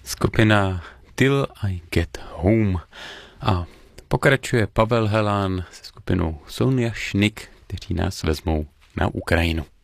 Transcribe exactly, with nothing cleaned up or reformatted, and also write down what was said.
Skupina Till I Get Home a pokračuje Pavel Helán se skupinou Sonja Šnik, kteří nás vezmou na Ukrajinu.